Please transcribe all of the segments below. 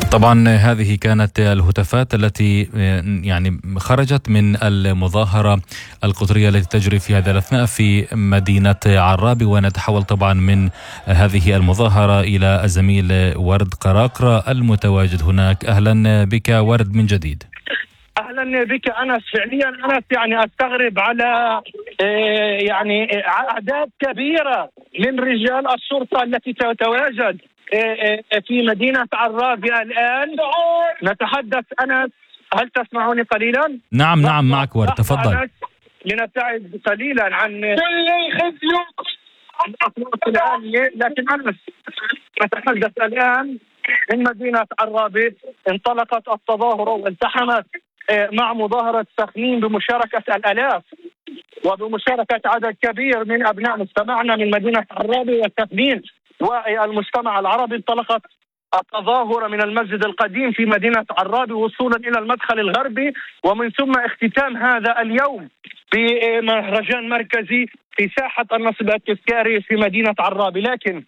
طبعا هذه كانت الهتافات التي يعني خرجت من المظاهرة القطرية التي تجري في هذا الأثناء في مدينة عرابي، ونتحول طبعا من هذه المظاهرة إلى الزميل ورد قراقرة المتواجد هناك. أهلا بك ورد من جديد. اهلا بك انس. فعليا انس يعني استغرب على يعني اعداد كبيره من رجال الشرطه التي تتواجد في مدينه عرابي الان. نتحدث انس، هل تسمعني قليلا؟ نعم معك ورد، تفضل. لنبتعد قليلا عن كل الخزي الاصوات العاليه. لكن انس، نتحدث الان من مدينه عرابي. انطلقت التظاهره والتحمت مع مظاهرة سخنين بمشاركة الآلاف وبمشاركة عدد كبير من أبناء مجتمعنا من مدينة عرابي والسخنين والمجتمع العربي. انطلقت التظاهرة من المسجد القديم في مدينة عرابي وصولا إلى المدخل الغربي، ومن ثم اختتام هذا اليوم بمهرجان مركزي في ساحة النصب التذكاري في مدينة عرابي. لكن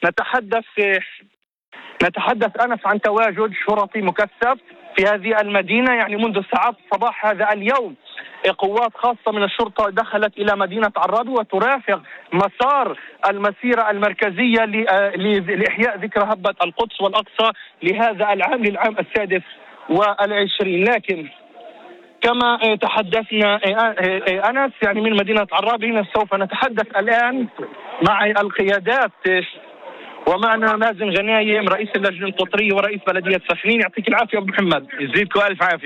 نتحدث أنس عن تواجد شرطي مكثف في هذه المدينة. يعني منذ ساعات صباح هذا اليوم قوات خاصة من الشرطة دخلت إلى مدينة عرابي وترافق مسار المسيرة المركزية لإحياء ذكرى هبة القدس والأقصى لهذا العام، للعام 26. لكن كما تحدثنا أنس يعني من مدينة عرابي، سوف نتحدث الآن مع القيادات ومعنا مازن غنايم رئيس اللجنة القطرية ورئيس بلدية سخنين. يعطيك العافية أبو محمد. يزيدكم ألف عافية.